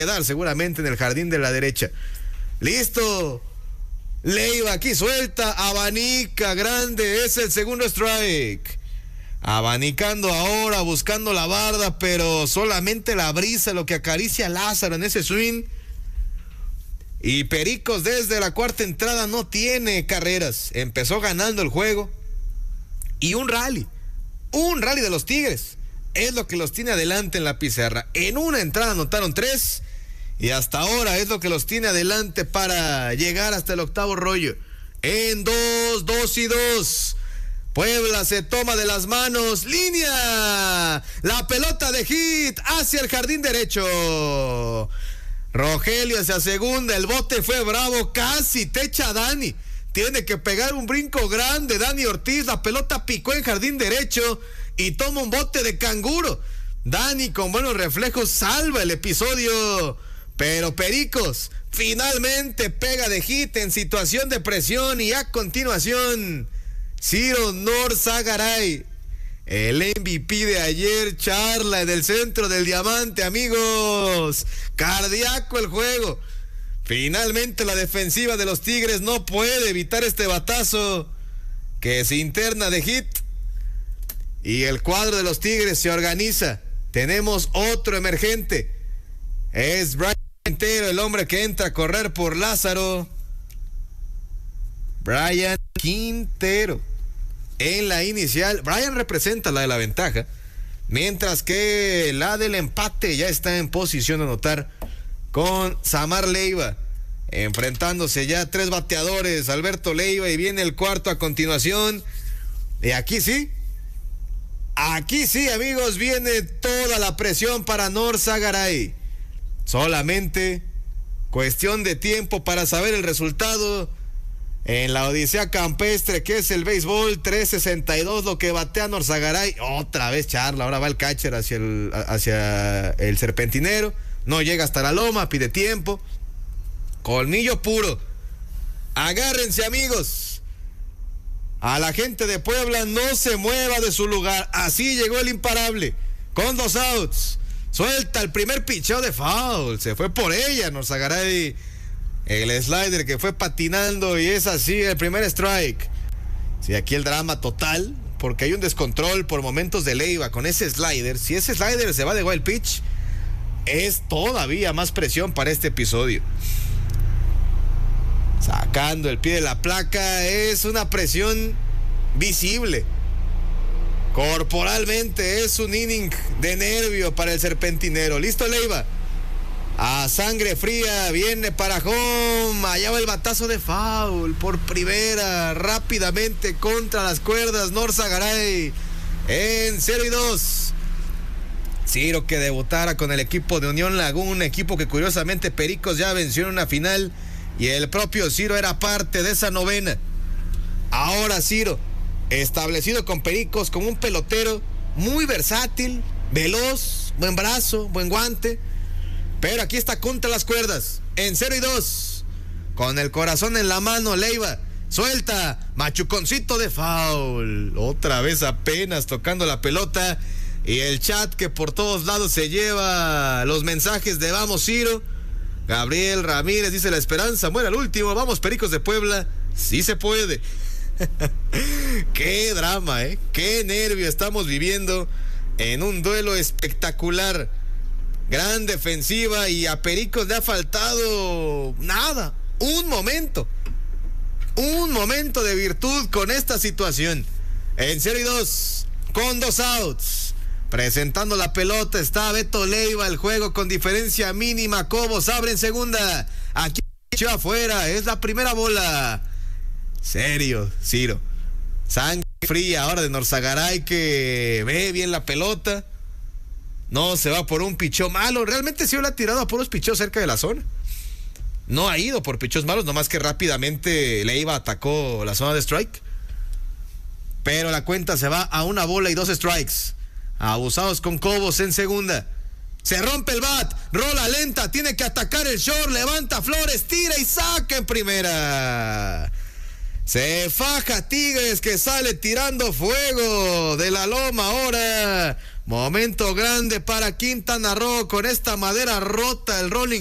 quedar seguramente en el jardín de la derecha. Listo. Leiva aquí suelta, abanica, grande, es el segundo strike. Abanicando ahora, buscando la barda, pero solamente la brisa lo que acaricia a Lázaro en ese swing. Y Pericos desde la cuarta entrada no tiene carreras. Empezó ganando el juego. Y un rally de los Tigres es lo que los tiene adelante en la pizarra. En una entrada anotaron 3 y hasta ahora es lo que los tiene adelante para llegar hasta el octavo rollo. En 2-2. Puebla se toma de las manos, línea, la pelota de hit hacia el jardín derecho. Rogelio hacia segunda, el bote fue bravo, casi techa a Dani. Tiene que pegar un brinco grande Dani Ortiz, la pelota picó en jardín derecho y toma un bote de canguro. Dani con buenos reflejos salva el episodio, pero Pericos finalmente pega de hit en situación de presión y a continuación Ciro Norzagaray, el MVP de ayer, charla en el centro del diamante, amigos. Cardíaco el juego. Finalmente la defensiva de los Tigres no puede evitar este batazo que se interna de hit. Y el cuadro de los Tigres se organiza. Tenemos otro emergente. Es Brian Quintero, el hombre que entra a correr por Lázaro. Brian Quintero. En la inicial, Brian representa la de la ventaja, mientras que la del empate ya está en posición de anotar con Samar Leiva, enfrentándose ya 3 bateadores, Alberto Leiva, y viene el cuarto a continuación. Y aquí sí, amigos, viene toda la presión para Norzagaray. Solamente cuestión de tiempo para saber el resultado. En la odisea campestre que es el béisbol, 3.62 lo que batea Norzagaray. Otra vez charla, ahora va el catcher hacia el serpentinero. No llega hasta la loma, pide tiempo. Colmillo puro. Agárrense, amigos. A la gente de Puebla, no se mueva de su lugar. Así llegó el imparable. Con 2 outs. Suelta el primer picheo de foul. Se fue por ella Norzagaray. El slider que fue patinando y es así el primer strike. Sí, aquí el drama total, porque hay un descontrol por momentos de Leiva con ese slider. Si ese slider se va de wild pitch, es todavía más presión para este episodio. Sacando el pie de la placa, es una presión visible. Corporalmente es un inning de nervio para el serpentinero. Listo, Leiva. A sangre fría, viene para home, allá va el batazo de foul por primera, rápidamente contra las cuerdas, Norzagaray en 0-2. Ciro que debutara con el equipo de Unión Laguna, equipo que curiosamente Pericos ya venció en una final y el propio Ciro era parte de esa novena. Ahora Ciro, establecido con Pericos como un pelotero muy versátil, veloz, buen brazo, buen guante. Pero aquí está contra las cuerdas, en 0-2. Con el corazón en la mano, Leiva suelta, machuconcito de foul. Otra vez apenas tocando la pelota. Y el chat que por todos lados se lleva los mensajes de vamos Ciro. Gabriel Ramírez dice: la esperanza muere al último. Vamos Pericos de Puebla, sí se puede. Qué drama, qué nervio estamos viviendo en un duelo espectacular. Gran defensiva y a Pericos le ha faltado nada, un momento de virtud con esta situación. En 0-2, con 2 outs, presentando la pelota está Beto Leiva, el juego con diferencia mínima. Cobos abre en segunda, aquí echó afuera, es la primera bola. Serio, Ciro, sangre fría ahora de Norzagaray que ve bien la pelota. No se va por un picheo malo. Realmente sí le ha tirado a puros picheos cerca de la zona. No ha ido por picheos malos, nomás que rápidamente Leiva atacó la zona de strike. Pero la cuenta se va a 1 bola y 2 strikes. Abusados con Cobos en segunda. Se rompe el bat, rola lenta, tiene que atacar el short, levanta Flores, tira y saca en primera. Se faja Tigres que sale tirando fuego de la loma ahora. Momento grande para Quintana Roo con esta madera rota, el rolling